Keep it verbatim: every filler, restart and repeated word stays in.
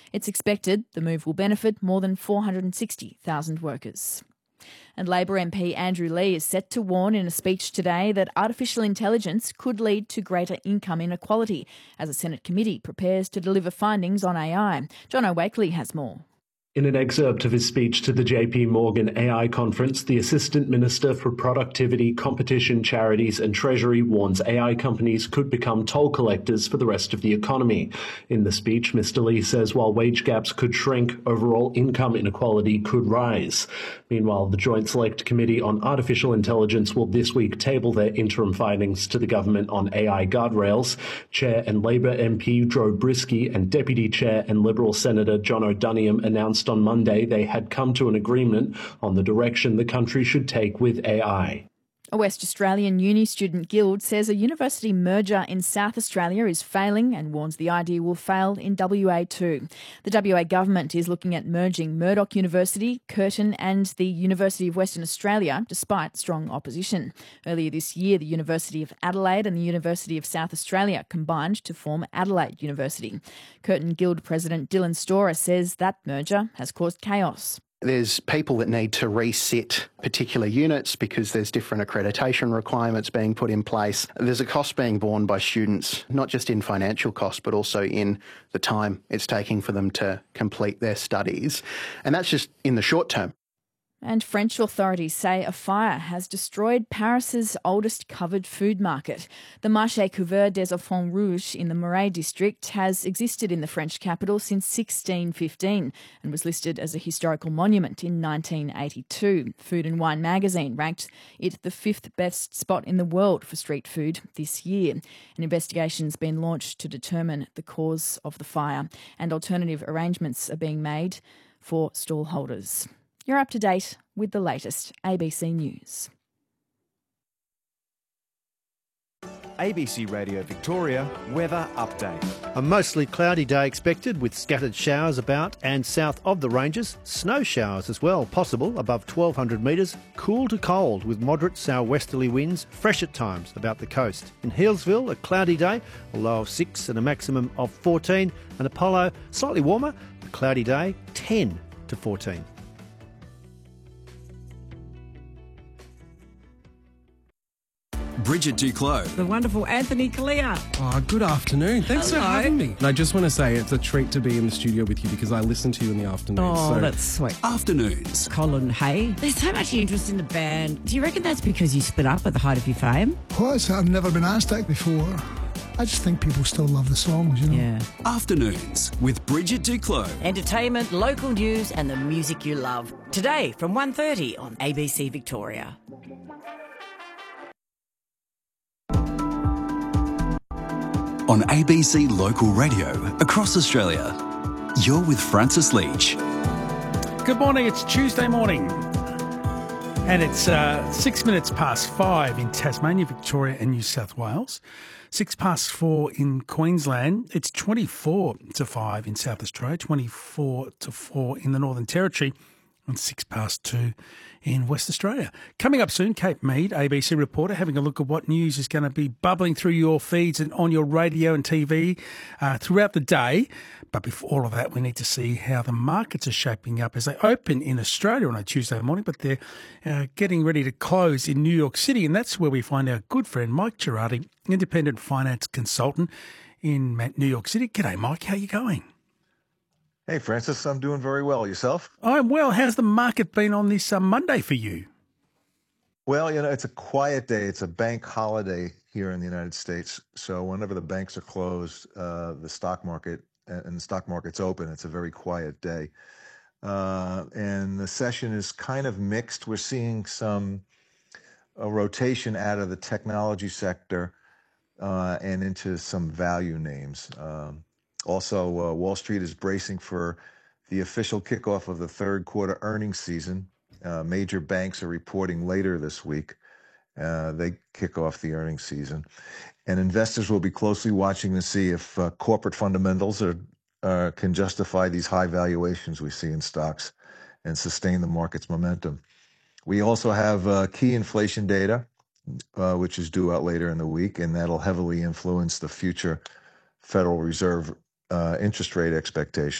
It's expected the move will benefit more than four hundred sixty thousand workers. And Labor M P Andrew Leigh is set to warn in a speech today that artificial intelligence could lead to greater income inequality as a Senate committee prepares to deliver findings on A I. John O'Wakely has more. In an excerpt of his speech to the J P Morgan A I conference, the Assistant Minister for Productivity, Competition, Charities and Treasury warns A I companies could become toll collectors for the rest of the economy. In the speech, Mister Leigh says while wage gaps could shrink, overall income inequality could rise. Meanwhile, the Joint Select Committee on Artificial Intelligence will this week table their interim findings to the government on A I guardrails. Chair and Labor M P Joe Brisky and Deputy Chair and Liberal Senator John O'Doniam announced on Monday they had come to an agreement on the direction the country should take with A I. A West Australian uni student guild says a university merger in South Australia is failing and warns the idea will fail in W A too. The W A government is looking at merging Murdoch University, Curtin and the University of Western Australia, despite strong opposition. Earlier this year, the University of Adelaide and the University of South Australia combined to form Adelaide University. Curtin Guild President Dylan Storer says that merger has caused chaos. There's people that need to resit particular units because there's different accreditation requirements being put in place. There's a cost being borne by students, not just in financial cost, but also in the time it's taking for them to complete their studies. And that's just in the short term. And French authorities say a fire has destroyed Paris's oldest covered food market. The Marché Couvert des Enfants Rouges in the Marais district has existed in the French capital since sixteen fifteen and was listed as a historical monument in nineteen eighty-two. Food and Wine magazine ranked it the fifth best spot in the world for street food this year. An investigation's been launched to determine the cause of the fire, and alternative arrangements are being made for stall holders. You're up to date with the latest A B C News. A B C Radio Victoria weather update. A mostly cloudy day expected with scattered showers about and south of the ranges. Snow showers as well possible above twelve hundred metres. Cool to cold with moderate southwesterly winds, fresh at times about the coast. In Healesville, a cloudy day, a low of six and a maximum of fourteen. And Apollo, slightly warmer, a cloudy day, ten to fourteen. Bridget Duclos. The wonderful Anthony Kalia. Oh, good afternoon. Thanks Hello. for having me. And I just want to say it's a treat to be in the studio with you because I listen to you in the afternoon. Oh, so. that's sweet. Afternoons. Colin Hay. There's so much interest in the band. Do you reckon that's because you split up at the height of your fame? Plus, I've never been asked that before. I just think people still love the songs, you know. Yeah. Afternoons with Bridget Duclos. Entertainment, local news and the music you love. Today from one thirty on A B C Victoria. On A B C Local Radio across Australia, you're with Francis Leach. Good morning, it's Tuesday morning. And it's uh, six minutes past five in Tasmania, Victoria and New South Wales. Six past four in Queensland. It's twenty-four to five in South Australia, twenty-four to four in the Northern Territory, and six past two in West Australia. Coming up soon, Kate Mead, A B C reporter, having a look at what news is going to be bubbling through your feeds and on your radio and T V uh, throughout the day. But before all of that, we need to see how the markets are shaping up as they open in Australia on a Tuesday morning, but they're uh, getting ready to close in New York City. And that's where we find our good friend Mike Girardi, independent finance consultant in New York City. G'day, Mike. How are you going? Hey, Francis, I'm doing very well. Yourself? I'm well. How's the market been on this uh, Monday for you? Well, you know, it's a quiet day. It's a bank holiday here in the United States. So whenever the banks are closed, uh, the stock market and the stock market's open, it's a very quiet day. Uh, and the session is kind of mixed. We're seeing some a rotation out of the technology sector uh, and into some value names. Um, Also, uh, Wall Street is bracing for the official kickoff of the third quarter earnings season. Uh, major banks are reporting later this week. Uh, they kick off the earnings season. And investors will be closely watching to see if uh, corporate fundamentals are, uh, can justify these high valuations we see in stocks and sustain the market's momentum. We also have uh, key inflation data, uh, which is due out later in the week, and that'll heavily influence the future Federal Reserve Uh, interest rate expectations.